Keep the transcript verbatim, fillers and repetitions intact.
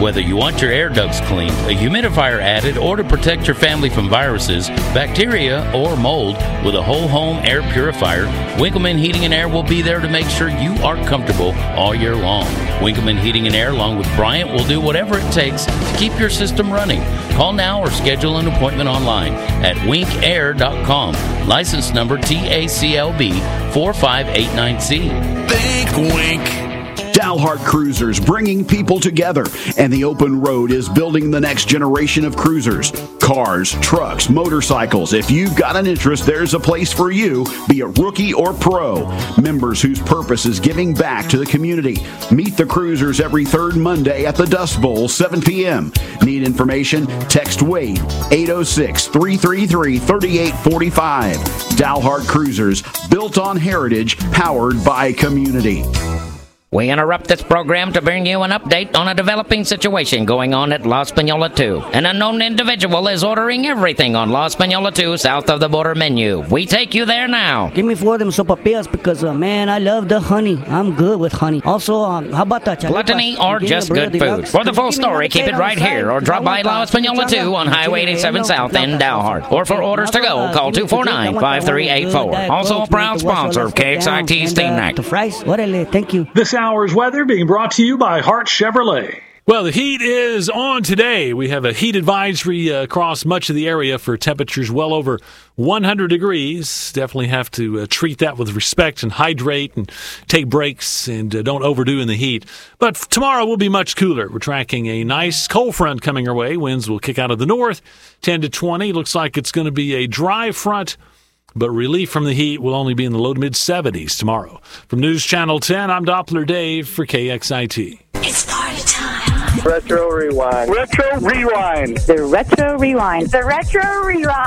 Whether you want your air ducts cleaned, a humidifier added, or to protect your family from viruses, bacteria, or mold with a whole home air purifier, Winkleman Heating and Air will be there to make sure you are comfortable all year long. Winkleman Heating and Air, along with Bryant, will do whatever it takes to keep your system running. Call now or schedule an appointment online at wink air dot com. License number T A C L B four five eight nine C. Think Wink. Dalhart Cruisers, bringing people together, and the open road is building the next generation of cruisers. Cars, trucks, motorcycles. If you've got an interest, there's a place for you, be it rookie or pro. Members whose purpose is giving back to the community. Meet the cruisers every third Monday at the Dust Bowl, seven p.m. Need information? Text Wade, eight oh six, three three three, three eight four five. Dalhart Cruisers, built on heritage, powered by community. We interrupt this program to bring you an update on a developing situation going on at La Española two. An unknown individual is ordering everything on La Española two south of the border menu. We take you there now. Give me four of them sopapillas because, uh, man, I love the honey. I'm good with honey. Also, um, how about that? Gluttony or just good food? For the full story, keep it right here or drop by La Española two on Highway eighty-seven South in Dalhart. Or for orders to go, call two four nine, five three eight four. Also a proud sponsor of K X I T's Theme Night. The fries? Orale, thank you. This hour's weather being brought to you by Hart Chevrolet. Well, the heat is on today. We have a heat advisory uh, across much of the area for temperatures well over one hundred degrees. Definitely have to uh, treat that with respect and hydrate and take breaks and uh, don't overdo in the heat. But tomorrow will be much cooler. We're tracking a nice cold front coming our way. Winds will kick out of the north, ten to twenty. Looks like it's going to be a dry front, but relief from the heat will only be in the low to mid seventies tomorrow. From News Channel ten, I'm Doppler Dave for K X I T. It's party time. Retro Rewind. Retro Rewind. The Retro Rewind. The Retro Rewind.